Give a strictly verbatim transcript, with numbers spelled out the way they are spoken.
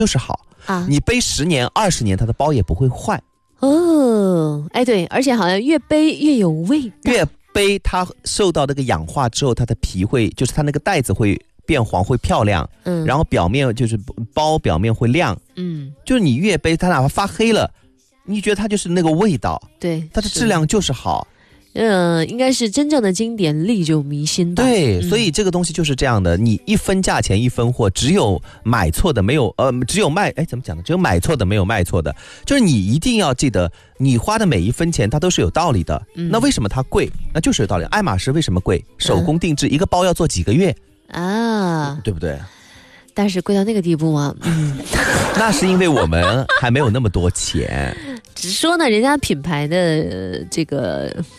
就是好啊，你背十年、二十年，它的包也不会坏。 哦，哎，对，而且好像越背越有味道。 越背它受到那个氧化之后，它的皮会，就是它那个袋子会变黄，会漂亮。嗯，然后表面就是包表面会亮。嗯，就是你越背，它哪怕发黑了，你觉得它就是那个味道。 对， 它的质量就是好。 呃，应该是真正的经典历久弥新吧。 对、嗯，所以这个东西就是这样的，你一分价钱一分货，只有买错的没有，呃，只有卖，哎，怎么讲呢？只有买错的没有卖错的，就是你一定要记得，你花的每一分钱它都是有道理的。嗯、那为什么它贵？那就是有道理。爱马仕为什么贵？手工定制、嗯、一个包要做几个月啊，对不对？ 但是贵到那个地步吗？嗯， 那是因为我们还没有那么多钱。 只是说呢，人家品牌的、呃、这个